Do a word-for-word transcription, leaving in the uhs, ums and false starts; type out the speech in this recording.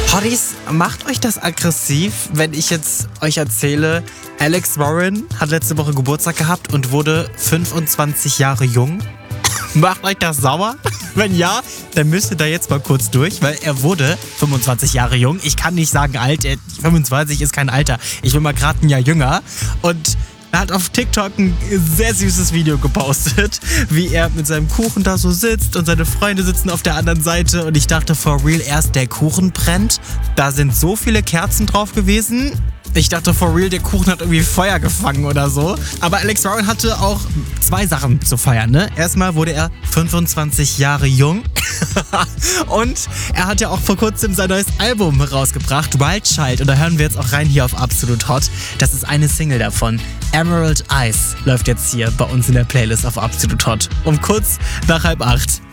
Hotties, macht euch das aggressiv, wenn ich jetzt euch erzähle, Alex Warren hat letzte Woche Geburtstag gehabt und wurde fünfundzwanzig Jahre jung? Macht euch das sauer? Wenn ja, dann müsst ihr da jetzt mal kurz durch, weil er wurde fünfundzwanzig Jahre jung. Ich kann nicht sagen alt, fünfundzwanzig ist kein Alter. Ich bin mal gerade ein Jahr jünger und er hat auf TikTok ein sehr süßes Video gepostet, wie er mit seinem Kuchen da so sitzt und seine Freunde sitzen auf der anderen Seite und ich dachte, for real, erst der Kuchen brennt. Da sind so viele Kerzen drauf gewesen. Ich dachte, for real, der Kuchen hat irgendwie Feuer gefangen oder so. Aber Alex Warren hatte auch zwei Sachen zu feiern, ne? Erstmal wurde er fünfundzwanzig Jahre jung. Und er hat ja auch vor kurzem sein neues Album rausgebracht, Wild Child. Und da hören wir jetzt auch rein hier auf Absolut Hot. Das ist eine Single davon. Emerald Eyes läuft jetzt hier bei uns in der Playlist auf Absolut Hot. Um kurz nach halb acht.